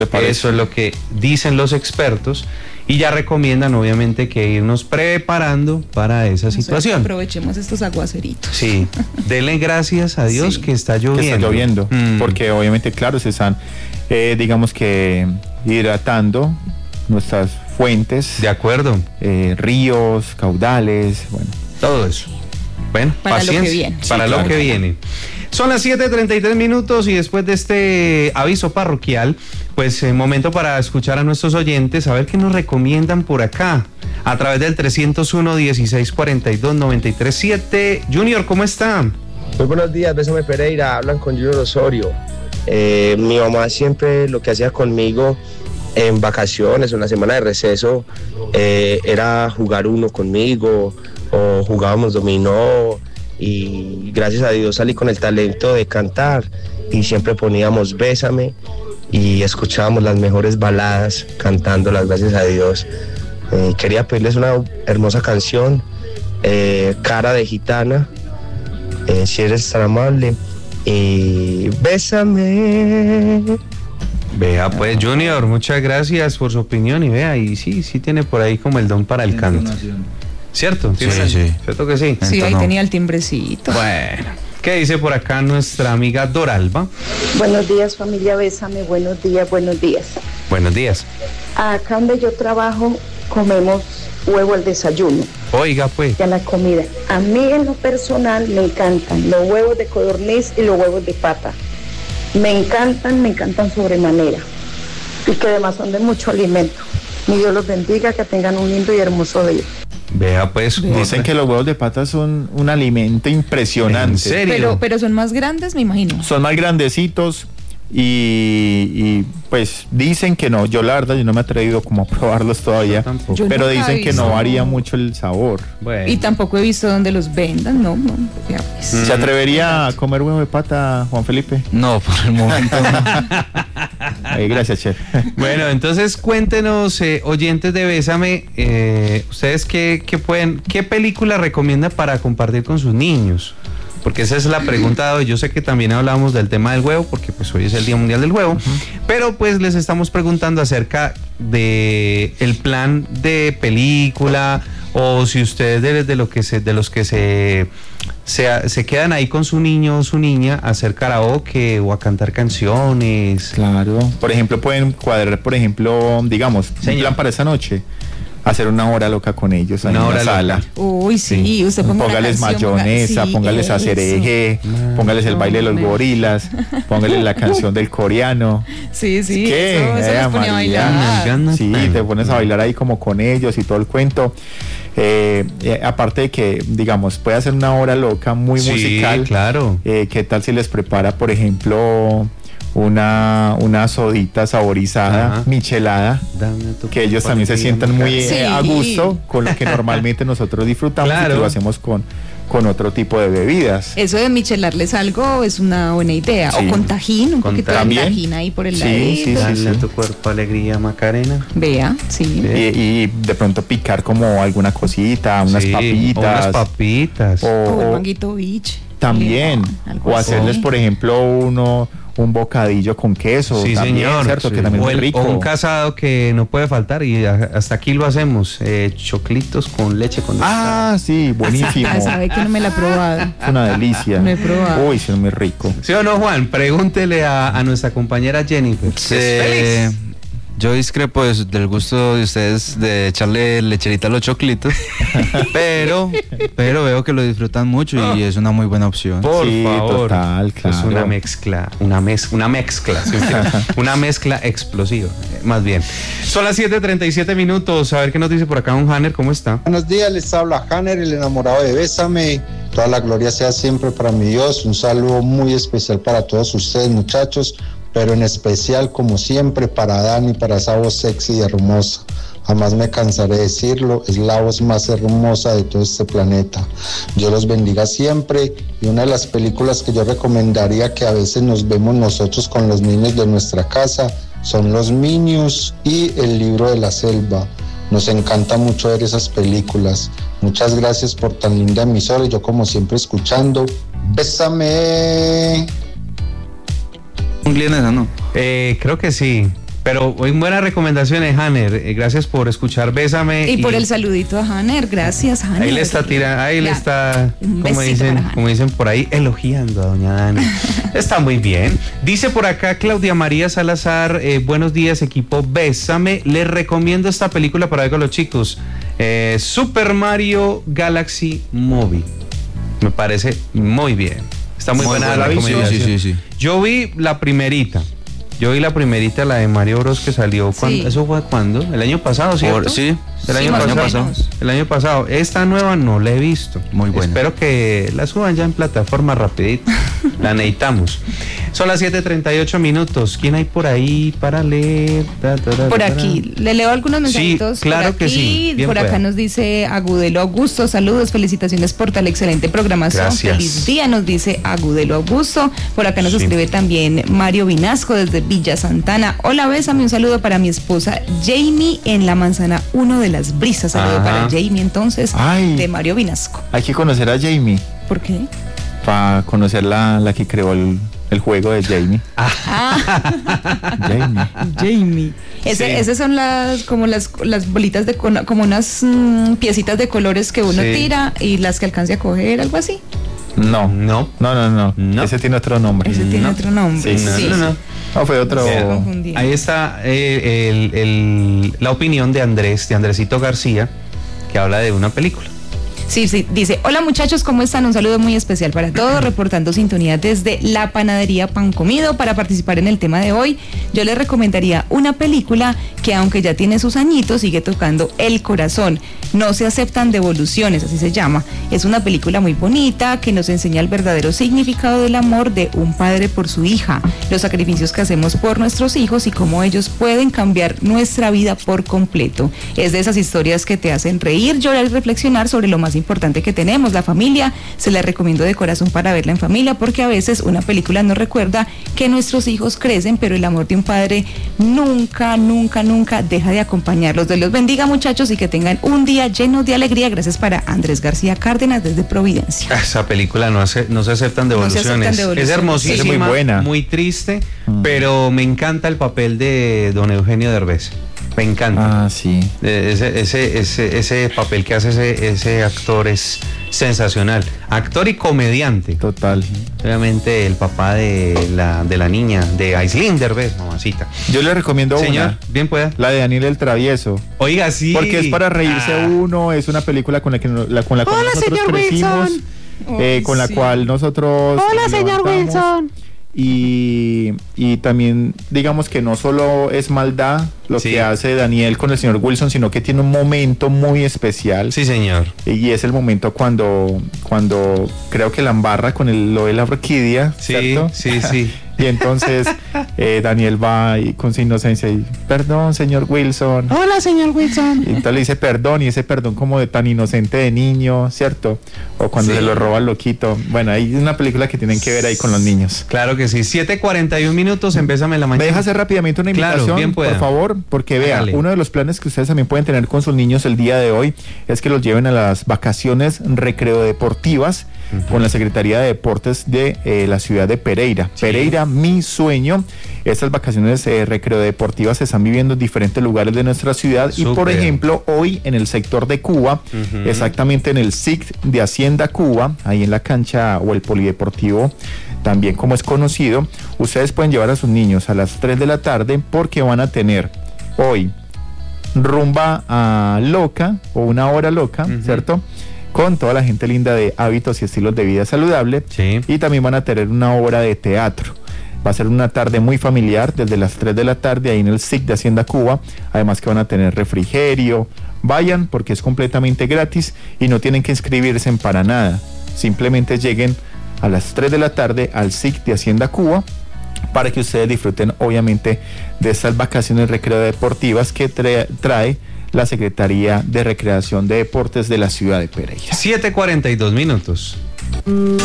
Eso es lo que dicen los expertos y ya recomiendan obviamente que irnos preparando para esa situación. Aprovechemos estos aguaceritos. Sí, denle gracias a Dios que está lloviendo. Que está lloviendo, porque obviamente, claro, se están, digamos que, hidratando nuestras fuentes. De acuerdo. Ríos, caudales, bueno. Todo eso. Bueno, para paciencia. Lo que viene. Para lo que viene. Son las 7:33 y después de este aviso parroquial, pues momento para escuchar a nuestros oyentes, a ver qué nos recomiendan por acá, a través del 301-1642-937. Junior, ¿cómo está? Muy buenos días, Bésame Pereira, hablan con Junior Osorio. Mi mamá siempre lo que hacía conmigo en vacaciones o en la semana de receso era jugar uno conmigo o jugábamos dominó. Y gracias a Dios salí con el talento de cantar y siempre poníamos Bésame y escuchábamos las mejores baladas cantándolas, gracias a Dios. Quería pedirles una hermosa canción, Cara de Gitana, si eres tan amable, y Bésame. Vea pues, Junior, muchas gracias por su opinión y vea, y sí tiene por ahí como el don para el canto. ¿Cierto? Sí. ¿Cierto que sí? Sí, ahí tenía el timbrecito. Bueno, ¿qué dice por acá nuestra amiga Doralba? Buenos días, familia Bésame, buenos días. Buenos días. Acá donde yo trabajo comemos huevo al desayuno. Oiga pues. Y a la comida. A mí en lo personal me encantan los huevos de codorniz y los huevos de pata. Me encantan sobremanera. Y que además son de mucho alimento. Mi Dios los bendiga, que tengan un lindo y hermoso día. Vea pues. Dicen que los huevos de pata son un alimento impresionante. ¿En serio? Pero son más grandes, me imagino. Son más grandecitos y pues dicen que no. Yo la verdad yo no me he atrevido como a probarlos todavía. Pero dicen que no varía mucho el sabor. Bueno. Y tampoco he visto dónde los vendan, no. Ya pues. ¿Se atrevería a comer huevo de pata, Juan Felipe? No, por el momento no. Gracias, chef. Bueno, entonces cuéntenos, oyentes de Bésame, ustedes qué película recomiendan para compartir con sus niños, porque esa es la pregunta de hoy. Yo sé que también hablamos del tema del huevo, porque pues hoy es el Día Mundial del Huevo, pero pues les estamos preguntando acerca de el plan de película, o si ustedes de los que se quedan ahí con su niño o su niña a hacer karaoke o a cantar canciones. Claro. Por ejemplo, pueden cuadrar, digamos, un plan para esa noche. Hacer una hora loca con ellos en la sala. Uy, sí, usted póngales mayonesa, póngales acereje, póngales el baile de los gorilas, póngales la canción del coreano. Sí, eso les ponía a bailar. Sí, te pones a bailar ahí como con ellos y todo el cuento. Aparte de que, digamos, puede hacer una hora loca muy musical. Claro. ¿Qué tal si les prepara, por ejemplo, una sodita saborizada, michelada, que ellos también se sientan muy a gusto con lo que normalmente nosotros disfrutamos, y que lo hacemos con otro tipo de bebidas? Eso de michelarles algo es una buena idea. O con tajín, un poquito de tajín ahí por el lado. Dale a tu cuerpo alegría, Macarena. Vea, sí. Y de pronto picar como alguna cosita, unas papitas. O el manguito beach. También. O hacerles, por ejemplo, un bocadillo con queso. Sí, también, señor. ¿cierto? Que también es rico. O un casado que no puede faltar, y hasta aquí lo hacemos. Choclitos con leche condensada. Sí, buenísimo. Sabe que no me la he probado. Es una delicia. No he probado. Uy, sí, es muy rico. ¿Sí o no, Juan? Pregúntele a nuestra compañera Jennifer. ¿Feliz? Yo discrepo del gusto de ustedes de echarle lecherita a los choclitos, pero veo que lo disfrutan mucho y es una muy buena opción. Por favor. Total, claro. Es una mezcla explosiva, más bien. Son las 7:37. A ver qué nos dice por acá un Hanner, ¿cómo está? Buenos días, les habla Hanner, el enamorado de Bésame. Toda la gloria sea siempre para mi Dios. Un saludo muy especial para todos ustedes, muchachos, pero en especial, como siempre, para Dani, para esa voz sexy y hermosa. Jamás me cansaré de decirlo, es la voz más hermosa de todo este planeta. Dios los bendiga siempre. Y una de las películas que yo recomendaría, que a veces nos vemos nosotros con los niños de nuestra casa, son Los Minions y El Libro de la Selva. Nos encanta mucho ver esas películas. Muchas gracias por tan linda emisora, y yo como siempre escuchando. ¡Bésame! ¿Un esa no? Creo que sí. Pero hoy buenas recomendaciones, Hanner. Gracias por escuchar Bésame. Y por el saludito a Hanner. Gracias, Hanner. Ahí le está tirando, ahí le está, como dicen por ahí, elogiando a doña Dani. Está muy bien. Dice por acá Claudia María Salazar, buenos días, equipo Bésame. Les recomiendo esta película para ver con los chicos. Super Mario Galaxy Movie. Me parece muy bien. Está muy buena la recomendación. Sí. Yo vi la primerita, la de Mario Bros que salió. Sí. ¿Eso fue cuándo? ¿El año pasado, cierto? Sí. El año pasado. Esta nueva no la he visto. Muy buena. Espero que la suban ya en plataforma rapidito. La necesitamos. Son las 7:38 minutos. ¿Quién hay por ahí para leer? Por aquí. Le leo algunos mensajitos. Sí, claro que sí. Por acá nos dice Agudelo Augusto. Saludos, felicitaciones por tal excelente programación. Gracias. Feliz día, nos dice Agudelo Augusto. Por acá nos escribe también Mario Vinasco desde Villa Santana. Hola, Bésame, un saludo para mi esposa Jamie en la manzana 1 de Las Brisas. Saludo para Jamie entonces, de Mario Vinasco. Hay que conocer a Jamie. ¿Por qué? Para conocer la que creó el juego de Jamie. Jamie. Esas son las bolitas de como unas piecitas de colores que uno tira y las que alcance a coger, algo así. No. Ese tiene otro nombre. No, fue otro. Ahí está la opinión de Andresito García, que habla de una película. Sí, dice, hola muchachos, ¿cómo están? Un saludo muy especial para todos, reportando sintonía desde la panadería Pan Comido. Para participar en el tema de hoy, yo les recomendaría una película que, aunque ya tiene sus añitos, sigue tocando el corazón. No se aceptan devoluciones, así se llama. Es una película muy bonita que nos enseña el verdadero significado del amor de un padre por su hija, los sacrificios que hacemos por nuestros hijos y cómo ellos pueden cambiar nuestra vida por completo. Es de esas historias que te hacen reír, llorar y reflexionar sobre lo más importante que tenemos, la familia. Se la recomiendo de corazón para verla en familia, porque a veces una película nos recuerda que nuestros hijos crecen, pero el amor de un padre nunca deja de acompañarlos. Dios los bendiga, muchachos, y que tengan un día lleno de alegría. Gracias para Andrés García Cárdenas desde Providencia. Esa película no se aceptan devoluciones. Es hermosísima, es muy buena, muy triste, pero me encanta el papel de don Eugenio Derbez. Me encanta. Sí. Ese papel que hace ese actor es sensacional. Actor y comediante. Total. Obviamente el papá de la niña, de Aislinn Derbez, mamacita. Yo le recomiendo Señor, bien pueda. La de Daniel el Travieso. Oiga, sí. Porque es para reírse uno, es una película con la que nosotros crecimos. Con la cual nosotros... Hola, señor Wilson. Y también digamos que no solo es maldad lo que hace Daniel con el señor Wilson, sino que tiene un momento muy especial. Sí, señor. Y es el momento cuando creo que la embarra con lo de la orquídea, ¿cierto? Sí. Y entonces Daniel va con su inocencia y, perdón, señor Wilson. Hola, señor Wilson. Y entonces le dice perdón, y ese perdón como de tan inocente de niño, ¿cierto? O cuando se lo roba el loquito. Bueno, hay una película que tienen que ver ahí con los niños. Claro que sí. 7:41 minutos, Bésame en la mañana. Me deja hacer rápidamente una invitación, por favor, porque vea, uno de los planes que ustedes también pueden tener con sus niños el día de hoy es que los lleven a las vacaciones recreodeportivas con la Secretaría de Deportes de la ciudad de Pereira. Pereira, mi sueño. Estas vacaciones recreodeportivas se están viviendo en diferentes lugares de nuestra ciudad. Y por ejemplo, hoy en el sector de Cuba, exactamente en el SIC de Hacienda Cuba, ahí en la cancha o el polideportivo, también como es conocido, ustedes pueden llevar a sus niños a las 3 de la tarde porque van a tener hoy rumba loca o una hora loca, ¿cierto? Con toda la gente linda de hábitos y estilos de vida saludable. Y también van a tener una obra de teatro. Va a ser una tarde muy familiar desde las 3 de la tarde ahí en el SIC de Hacienda Cuba. Además que van a tener refrigerio. Vayan porque es completamente gratis y no tienen que inscribirse para nada. Simplemente lleguen a las 3 de la tarde al SIC de Hacienda Cuba para que ustedes disfruten obviamente de estas vacaciones recreodeportivas que trae la Secretaría de Recreación de Deportes de la ciudad de Pereira. 7:42 minutos.